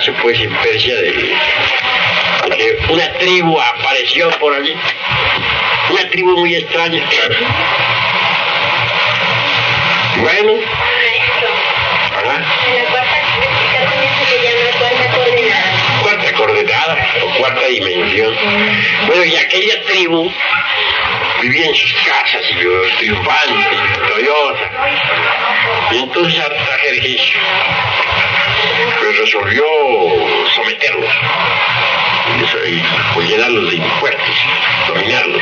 caso pues en Persia de que una tribu apareció por allí, una tribu muy extraña. Bueno, en la cuarta también se le llama cuarta coordenada. Cuarta coordenada o cuarta dimensión. Bueno, y aquella tribu vivía en sus casas y triunfante y victoriosa. Y entonces Artajerjes pues resolvió someterlos y pues llenarlos de impuestos, dominarlos.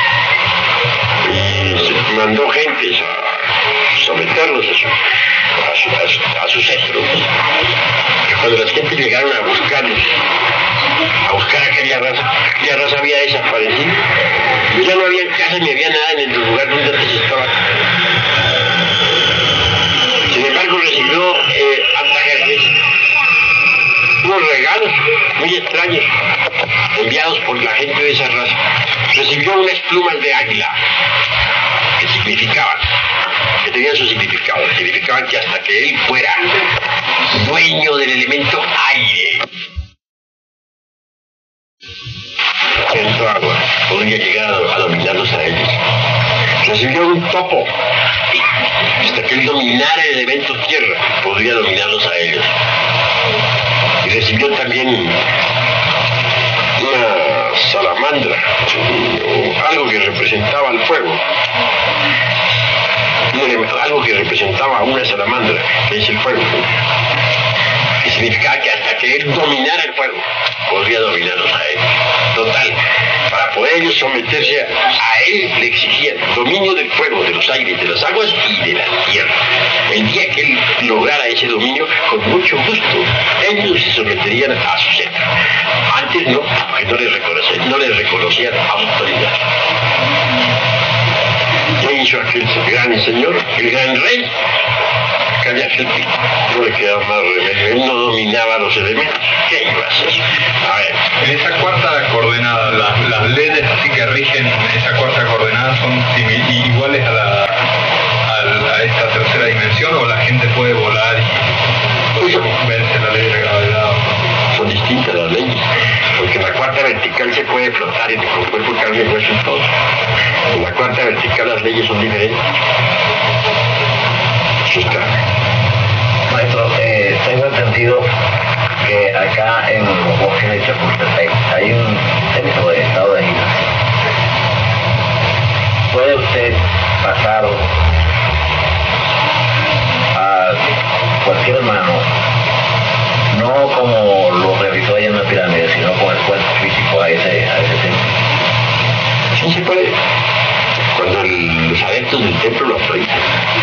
Y mandó gentes a someterlos a su cetro. Cuando las gentes llegaron a buscar aquella raza había desaparecido. Ya no había casa ni había nada en el lugar donde antes estaba. Sin embargo, recibió Artajerjes unos regalos muy extraños enviados por la gente de esa raza. Recibió unas plumas de águila que tenían su significado. Significaban que hasta que él fuera dueño del elemento aire, el agua, podría llegar a dominarlos a ellos. Recibió un topo, hasta que él dominara el elemento tierra, podría dominarlos a ellos. Y recibió también una salamandra, algo que representaba el fuego, algo que representaba a una salamandra, que es el fuego, que significaba que hasta que él dominara el fuego, podría dominarlos a él. Total, para poder ellos someterse a él, le exigían dominio del fuego, de los aires, de las aguas y de la tierra. El día que él lograra ese dominio, con mucho gusto, ellos se someterían a su cetro. Antes no, porque no les reconocían autoridad. ¿Qué hizo aquel gran señor, el gran rey? Cállate, no le quedaba más remedio. Él no dominaba los elementos. ¿Qué iba a hacer? A ver. En esa cuarta coordenada, las leyes así que rigen esa cuarta coordenada son iguales a esta tercera dimensión, o la gente puede volar y vence la ley de la gravedad. Son distintas las leyes, porque en la cuarta vertical se puede flotar con cuerpo, carne, hueso y todo. En la cuarta vertical las leyes son diferentes. Maestro, tengo entendido que acá en los bosques de Chapultepec hay un centro de estado de gimnasia. ¿Puede usted pasar a cualquier hermano, no como lo realizó allá en la pirámide, sino con el cuerpo físico a ese templo? Sí se puede, cuando los adeptos del templo lo autorizan.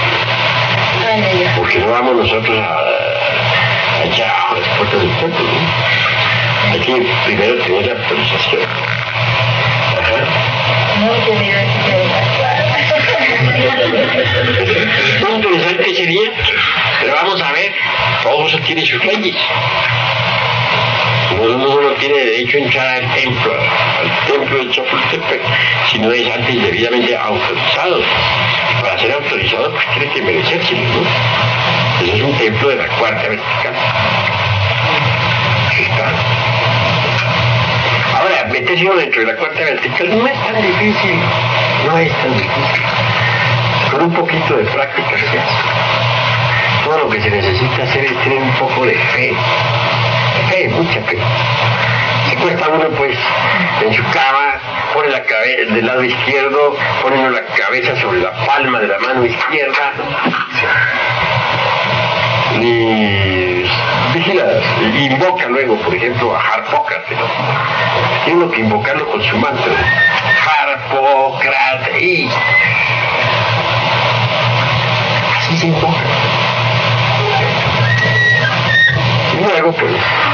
Porque no vamos nosotros allá a las puertas del templo, ¿no? Hay que primero tener la autorización. Ajá. No tenía Muy interesante sería, pero vamos a ver, todo eso tiene sus leyes. No solo tiene derecho a entrar al templo de Chapultepec, sino es antes debidamente autorizado. Para ser autorizado, pues tiene que merecérselo, ¿no? Eso es un templo de la cuarta vertical. Ahí está. Ahora, meterse dentro de la cuarta vertical no es tan difícil. No es tan difícil. Con un poquito de práctica se hace. Todo lo que se necesita hacer es tener un poco de fe. Fe, mucha fe. Se cuesta uno pues en su cama, pone la cabeza del lado izquierdo, pone uno la cabeza sobre la palma de la mano izquierda y vigila, invoca luego, por ejemplo, a Harpócrates, ¿no? Tiene uno que invocarlo con su mantra, Harpócrates, y así se invoca. Y luego pues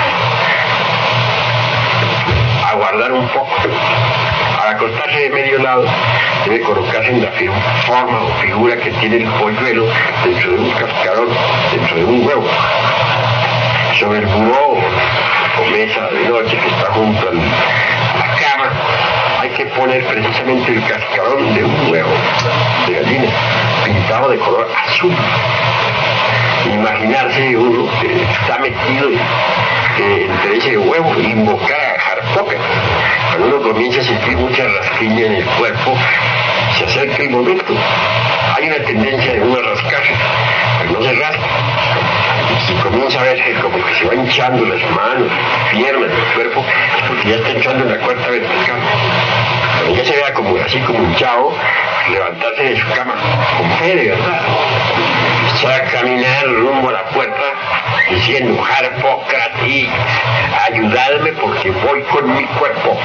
aguardar un poco. Al acostarse de medio lado, debe colocarse en la forma o figura que tiene el polluelo dentro de un cascarón, dentro de un huevo. Sobre el buró o mesa de noche que está junto a la cama, hay que poner precisamente el cascarón de un huevo de gallina, pintado de color azul. Imaginarse uno que está metido entre ese huevo, invocar a Harpoker. Cuando uno comienza a sentir mucha rasquiña en el cuerpo, se acerca el momento. Hay una tendencia de uno a rascarse, pero no se rasca. Si comienza a verse como que se va hinchando las manos, piernas, el cuerpo, es porque ya está entrando en la cuarta vertical. Cuando ya se vea como, así como hinchado, levantarse de su cama, con fe de verdad. Echar a caminar rumbo a la puerta, diciendo, Harpócrates, ayudadme porque voy con mi cuerpo.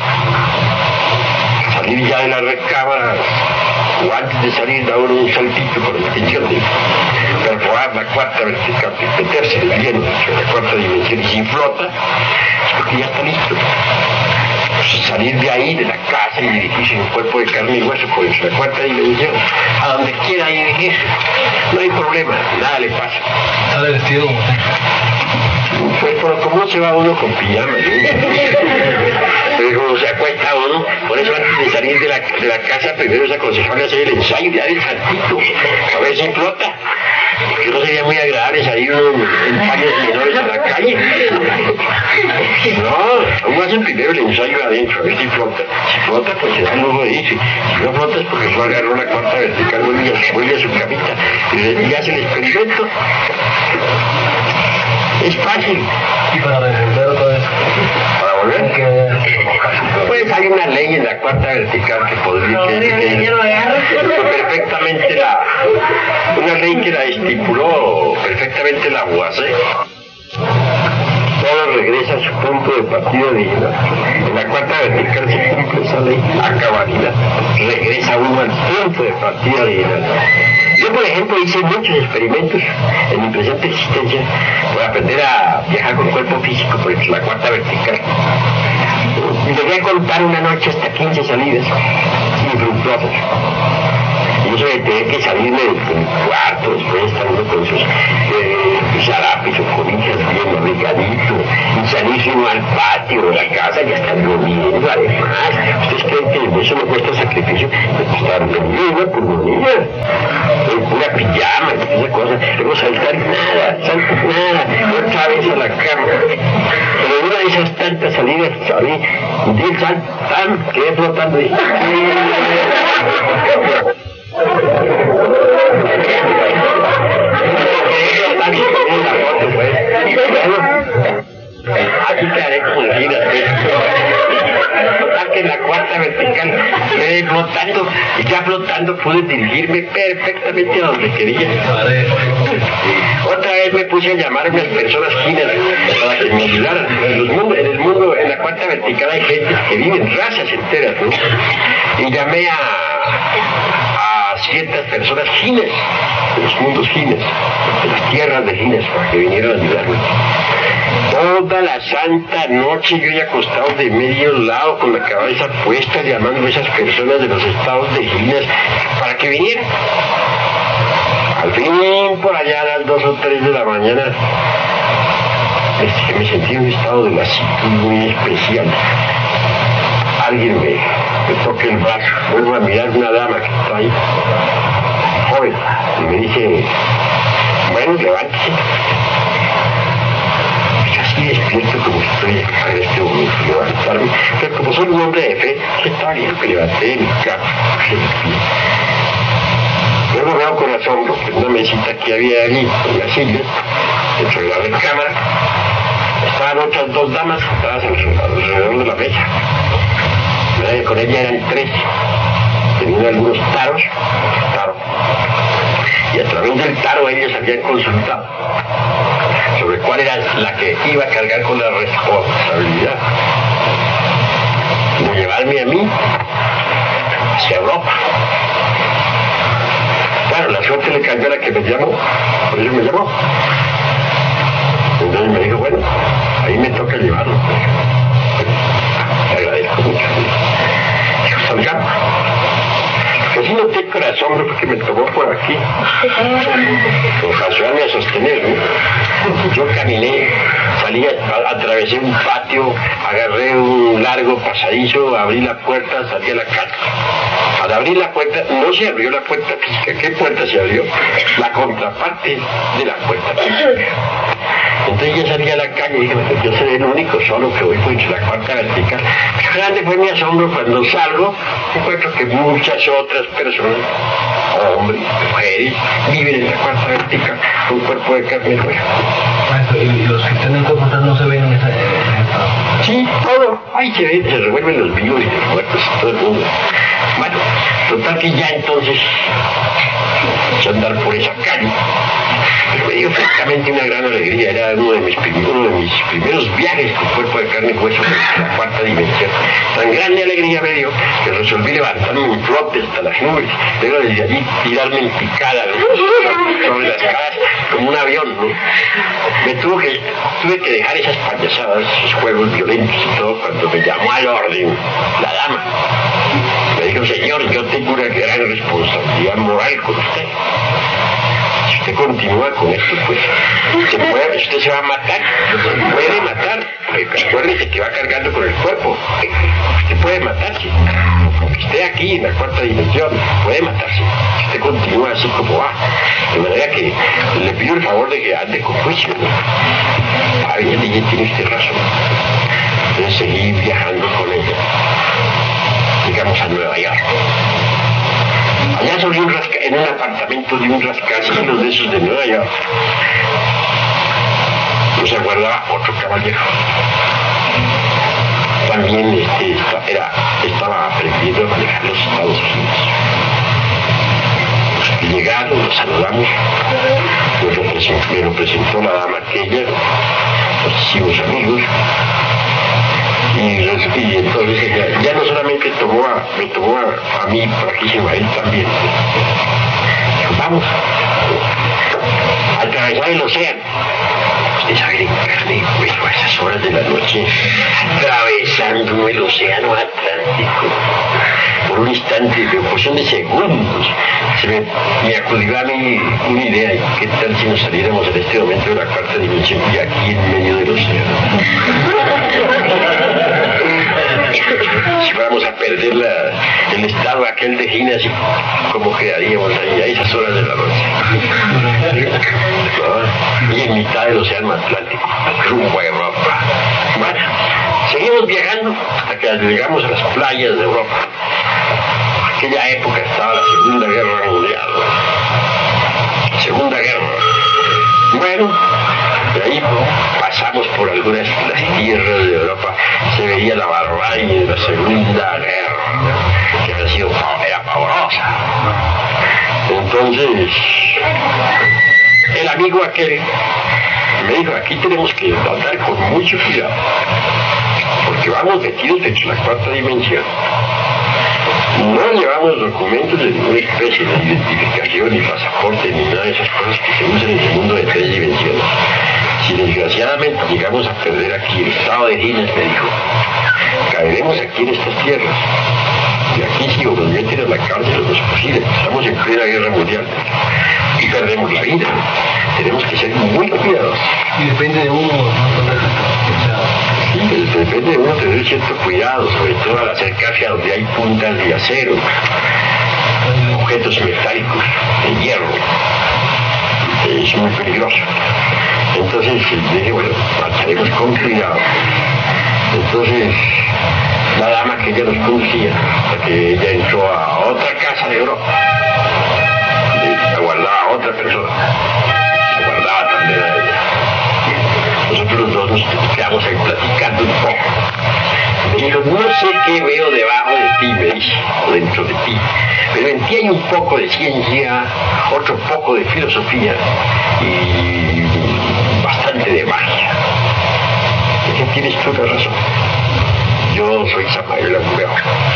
Salir ya de la recámara, o antes de salir da uno un saltito con la intención de perforar la cuarta vertical, meterse de lleno en la cuarta dimensión y sin flota, es porque ya está listo. Salir de ahí, de la casa y dirigirse en un cuerpo de carne y hueso por la cuarta dimensión, a donde quiera dirigirse. No hay problema, nada le pasa. Sale vestido como usted. Pues, pero ¿cómo se va uno con pijama? Pero como se acuesta uno, por eso antes de salir de la casa, primero es aconsejable hacer el ensayo de dar el saltito, a ver si flota. Porque no sería muy agradable salir uno en paños menores a la calle. No, uno hace primero el ensayo adentro, a ver si flota. Si flota, pues se da luego de irse. Si no flota es porque se agarró la cuarta vertical, vuelve a su camita y hace el experimento. Es fácil. Y para resolver otra vez. ¿Para volver? Pues hay una ley en la cuarta vertical que podría perfectamente una ley que la estipuló perfectamente la UACE. Todo regresa a su punto de partida divina. En la cuarta vertical se cumple esa ley a cabalidad. Regresa uno al punto de partida divina. Yo, por ejemplo, hice muchos experimentos en mi presente existencia por aprender a viajar con cuerpo físico por la cuarta vertical. Llegué a contar una noche hasta 15 salidas infructuosas. Y eso de tener que salirme del cuarto, después de estar uno con sus zarapes o cobijas bien abrigadito, y salirse uno al patio de la casa y estar durmiendo. Además, ¿ustedes creen que eso me cuesta sacrificio? Me cuesta dormir una pulmonía, pura pijama y esa cosa. Luego saltar nada, otra vez a la cama. Pero una de esas tantas salidas salí, di el salto, quedé flotando y... Aquí quedaré como la vida. Total que en la cuarta vertical quedé flotando y ya flotando pude dirigirme perfectamente a donde quería. Otra vez me puse a llamar a unas personas finas para que me ayudaran. En la cuarta vertical hay gente que viven razas enteras, ¿no? Y llamé a ciertas personas finas, de los mundos finas, de las tierras de finas, para que vinieran a ayudarme. Toda la santa noche yo he acostado de medio lado con la cabeza puesta llamando a esas personas de los estados de Ginas para que vinieran. Al fin, por allá a las 2 o 3 de la mañana, me sentí en un estado de lasitud muy especial. Alguien me toca el brazo, vuelvo a mirar una dama que está ahí, joven, y me dice, bueno, levántese. Despierto como si estoy a este momento levantarme, pero como soy un hombre de fe, estaba bien que levanté mi cama, luego veo con asombro que una mesita que había allí, en la silla, dentro de la recámara, estaban otras 2 damas sentadas alrededor de la mesa. Con ella eran 3, tenían algunos taros, y a través del taro ellos habían consultado sobre cuál era la que iba a cargar con la responsabilidad de llevarme a mí hacia Europa. Claro, la suerte le cayó a la que me llamó, por eso me llamó. Entonces me dijo, bueno, ahí me toca llevarlo. Le agradezco mucho. Dijo, salgamos. Porque sí noté con asombro porque me tomó por aquí, para ayudarme a sostener, ¿no? Yo caminé, salí, atravesé un patio, agarré un largo pasadizo, abrí la puerta, salí a la casa. Al abrir la puerta, no se abrió la puerta física. ¿Qué puerta se abrió? La contraparte de la puerta física. Entonces ya salí a la calle y dije, yo seré el único solo que voy por la cuarta vertical. Pero grande fue mi asombro cuando salgo, encuentro que muchas otras personas, hombres, mujeres, viven en la cuarta vertical, un cuerpo de carne y hueso. ¿Y los que están en cuerpo no se ven en esta? Sí, todo. Ahí se revuelven los vivos y los muertos, todo el mundo. Bueno, total que ya entonces, eché a andar por esa calle. Pero me dio francamente una gran alegría, era uno de mis primeros viajes con cuerpo de carne y hueso en la cuarta dimensión. Tan grande alegría me dio que resolví levantarme un flote hasta las nubes, luego desde allí tirarme en picada sobre las casas como un avión, ¿no? Tuve que dejar esas payasadas, esos juegos violentos y todo cuando me llamó al orden la dama. Me dijo, señor, yo tengo una gran responsabilidad moral con usted. Si usted continúa con esto, pues usted se va a matar, puede matar, porque acuérdese que va cargando con el cuerpo, usted puede matarse, aunque esté aquí en la cuarta dimensión, puede matarse, si usted continúa así como va, de manera que le pido el favor de que ande con juicio, ¿no? Ah, bien, tiene usted razón. Entonces seguí viajando con ella, llegamos a Nueva York. Allá sobre en un apartamento de un rascacielos de esos de Nueva York, nos aguardaba otro caballero. También estaba aprendiendo a manejar los Estados Unidos. Llegaron, nos saludamos, me lo presentó la dama aquella, nos hicimos amigos. Y entonces ella ya no solamente me tomó a mí, a él también. Dijo, vamos a atravesar el océano. Usted sabe, en carne y hueso a esas horas de la noche, atravesando el océano Atlántico. Por un instante, de cuestión de segundos, me acudió a mí una idea, y qué tal si nos saliéramos en este momento de la cuarta dimensión y aquí en medio del océano. Si vamos a perder el estado aquel de Ginas, ¿cómo quedaríamos ahí a esas horas de la noche? Y en mitad del océano Atlántico, rumbo a Europa. Bueno, seguimos viajando hasta que llegamos a las playas de Europa. En aquella época estaba la Segunda Guerra Mundial. Segunda Guerra. Bueno, de ahí pasamos por algunas de las tierras de Europa, se veía la barbarie de la Segunda Guerra, que era pavorosa. Entonces, el amigo aquel me dijo, aquí tenemos que andar con mucho cuidado, porque vamos metidos dentro de la cuarta dimensión. No llevamos documentos de ninguna especie de identificación, ni pasaporte, ni nada de esas cosas que se usan en el mundo de 3 dimensiones. Si desgraciadamente llegamos a perder aquí el estado de Ginas, me dijo, caeremos aquí en estas tierras. Y aquí si nos meten a la cárcel no es posible. Estamos en plena guerra mundial y perdemos la vida. Tenemos que ser muy cuidadosos. Y depende de uno, Sí, depende de uno tener cierto cuidado, sobre todo al acercarse a donde hay puntas de acero, objetos metálicos, de hierro. Es muy peligroso. Entonces dije, bueno, marcharemos con cuidado. Entonces la dama que ella nos conducía, porque ella entró a otra casa de Europa, aguardaba a otra persona, aguardaba también a ella. Nosotros los dos nos quedamos ahí platicando un poco. Me dijo, no sé qué veo debajo de ti, me dice, o dentro de ti, pero en ti hay un poco de ciencia, otro poco de filosofía y bastante de magia. ¿Qué tienes tú la razón? Yo soy Samael Abureo.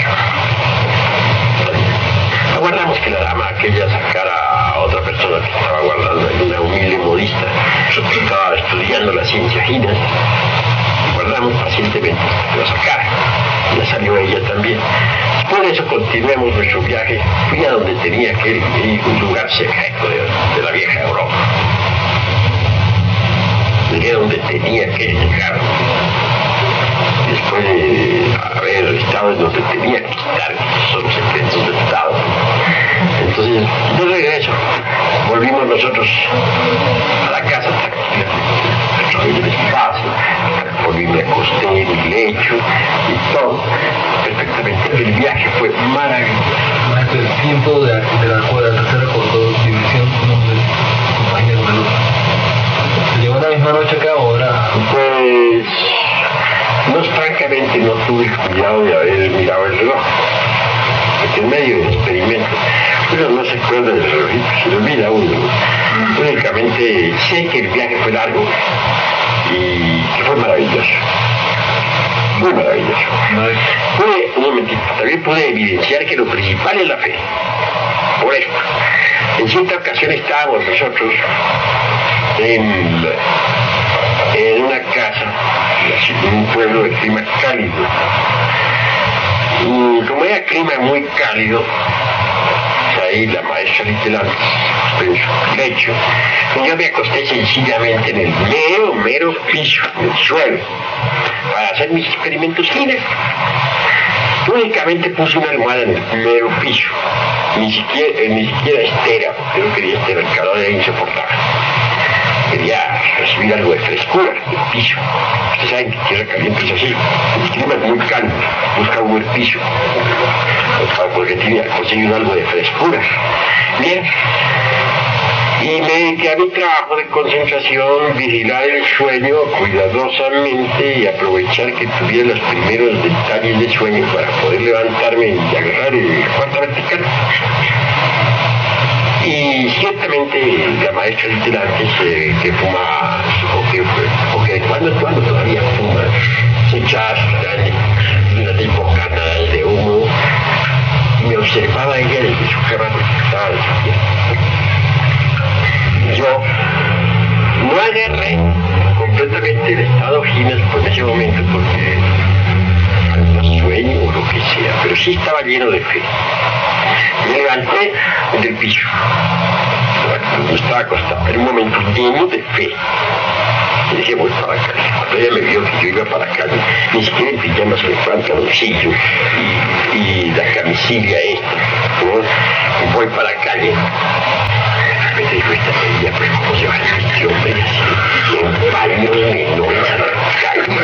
Aguardamos que la dama aquella sacara a otra persona que estaba guardando ahí, una humilde modista, que estaba estudiando la ciencia Ginas. Guardamos pacientemente que la sacara. Ya salió ella también. Por eso continuemos nuestro viaje. Fui a donde tenía que ir, un lugar secreto de la vieja Europa. Llegué donde tenía que llegar. Después de haber estado en donde tenía que estar, son los secretos del Estado. Entonces, de regreso, volvimos nosotros a la casa tranquila. viaje fue maravilloso. Maestro, el tiempo de la tercera dimensión no se compañía con el otro. ¿Se llegó la misma noche acá o era? Pues, no, francamente no tuve el cuidado de haber mirado el reloj. Porque en medio del experimento, uno no se acuerda del reloj, se le olvida a uno. Únicamente sé que el viaje fue largo y que fue maravilloso. Muy maravilloso. Un momentito, también pude evidenciar que lo principal es la fe. Por esto, en cierta ocasión estábamos nosotros en una casa, en un pueblo de clima cálido. Y como era clima muy cálido, ahí la maestra literal, en su lecho, y yo me acosté sencillamente en el mero piso, en el suelo, para hacer mis experimentos finales. Únicamente puse una almohada en el mero piso, ni siquiera estera, porque no quería estera, el calor era insoportable. Quería recibir algo de frescura del piso. Ustedes saben que tierra caliente es así, el clima es muy cálido, busca un buen piso, porque tiene conseguido algo de frescura. Bien, y me dediqué a mi trabajo de concentración, vigilar el sueño cuidadosamente y aprovechar que tuviera los primeros detalles de sueño para poder levantarme y agarrar el cuarto vertical. Y ciertamente la maestra literal que fuma, o que de cuando en cuando todavía fuma, se chasca, unas bocadas de humo, y me observaba ella desde su cama porque estaba despierta. Yo no agarré completamente el estado ginesco en ese momento porque no sueño o lo que sea, pero sí estaba lleno de fe. Me levanté del piso, no estaba acostado, era un momento lleno de fe. Y dije, voy para la calle. Cuando ella me vio que yo iba para la calle, ni siquiera en pijamas, el pantaloncillo y la camisilla esta, ¿no? Voy para la calle. Me dijo esta ella, pues cómo se va a sentir hombre así, en baños menores a la calle.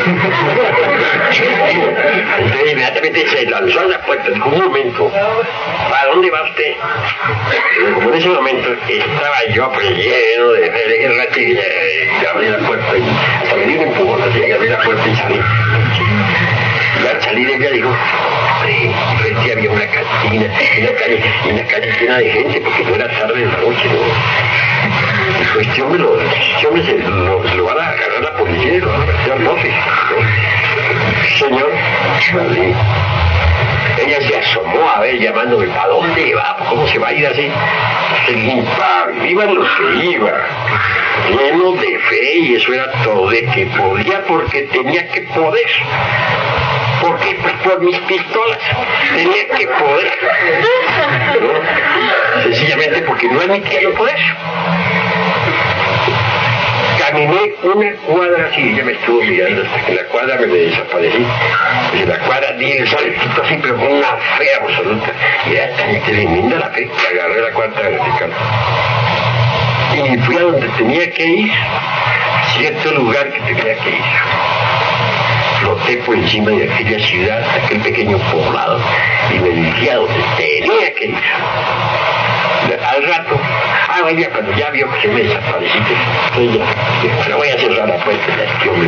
Entonces inmediatamente se lanzó a la puerta, dijo, un momento, ¿para dónde va usted? Pero como en ese momento estaba yo pues lleno de guerra, y abrí la puerta y hasta me dio un empujón, así que abrí la puerta y salí. Y al salir ella dijo, frente había una cantina, una calle llena de gente, porque no era tarde de la noche, ¿no? Dijo, este hombre se lo van a agarrar la policía y lo van a meter al bote, ¿no? Señor, vale. Ella se asomó a ver llamándome, ¿para dónde va? ¿Cómo se va a ir así? Iban los que iba, lleno de fe, y eso era todo, de que podía porque tenía que poder. ¿Por qué? Pues por mis pistolas. Tenía que poder. ¿No? Sencillamente porque no admitía no poder. Caminé una cuadra así, ella me estuvo mirando hasta que en la cuadra me desaparecí. Y en la cuadra di el saltito así, pero con una fe absoluta. Y era tan tremenda la fe que agarré la cuarta vertical. Y fui a donde tenía que ir, cierto lugar que tenía que ir. Floté por encima de aquella ciudad, aquel pequeño poblado, y me dirigí a donde tenía que ir. Al rato, ella cuando ya vio que yo me desaparecí, ella